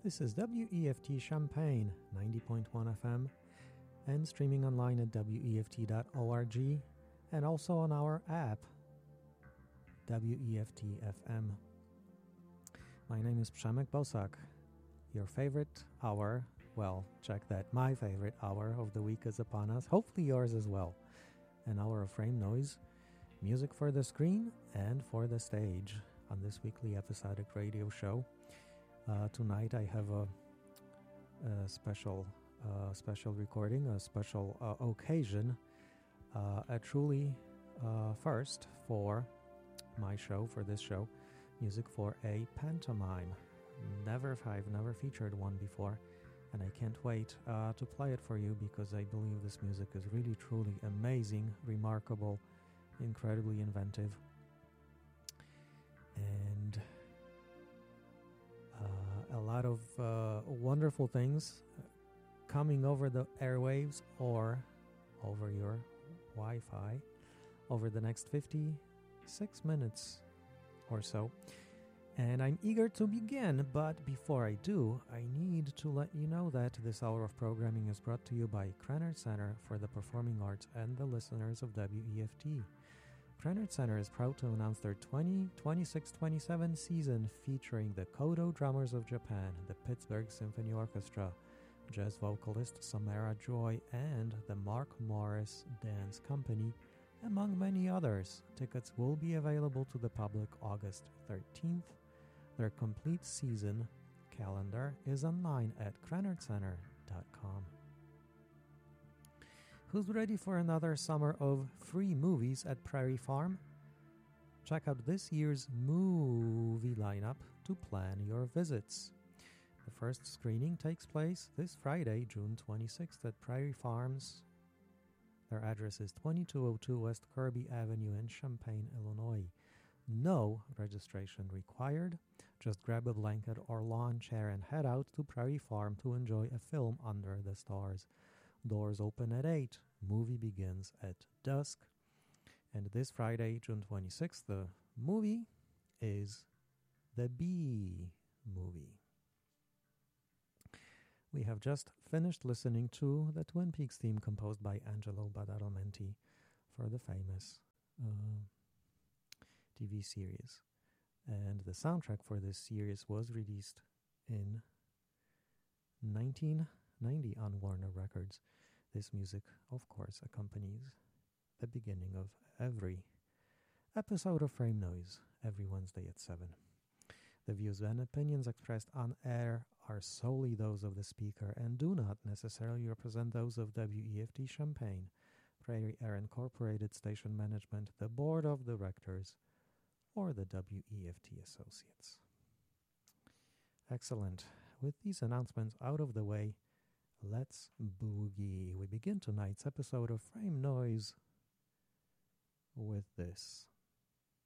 This is WEFT Champaign 90.1 FM and streaming online at weft.org and also on our app, WEFT FM. My name is Przemek Bosak. Your favorite hour, well, check that, my favorite hour of the week is upon us, hopefully yours as well. An hour of frame noise, music for the screen and for the stage on this weekly episodic radio show. Tonight I have a special recording, a special occasion, a truly first for my show, for this show, music for a pantomime. I've never featured one before, and I can't wait to play it for you because I believe this music is really truly amazing, remarkable, incredibly inventive, and a lot of wonderful things coming over the airwaves or over your Wi-Fi over the next 56 minutes or so. And I'm eager to begin, but before I do, I need to let you know that this hour of programming is brought to you by Krannert Center for the Performing Arts and the listeners of WEFT. Krannert Center is proud to announce their 2026-27 season featuring the Kodo Drummers of Japan, the Pittsburgh Symphony Orchestra, jazz vocalist Samara Joy, and the Mark Morris Dance Company, among many others. Tickets will be available to the public August 13th. Their complete season calendar is online at krannertcenter.com. Who's ready for another summer of free movies at Prairie Farm? Check out this year's movie lineup to plan your visits. The first screening takes place this Friday, June 26th at Prairie Farms. Their address is 2202 West Kirby Avenue in Champaign, Illinois. No registration required. Just grab a blanket or lawn chair and head out to Prairie Farm to enjoy a film under the stars. Doors open at 8. Movie begins at dusk. And this Friday, June 26th, the movie is The Bee Movie. We have just finished listening to the Twin Peaks theme composed by Angelo Badalamenti for the famous TV series. And the soundtrack for this series was released in 1990 on Warner Records. This music, of course, accompanies the beginning of every episode of Frame Noise every Wednesday at 7. The views and opinions expressed on air are solely those of the speaker and do not necessarily represent those of WEFT Champaign, Prairie Air Incorporated Station Management, the Board of Directors, or the WEFT Associates. Excellent. With these announcements out of the way, let's boogie. We begin tonight's episode of Frame Noise with this.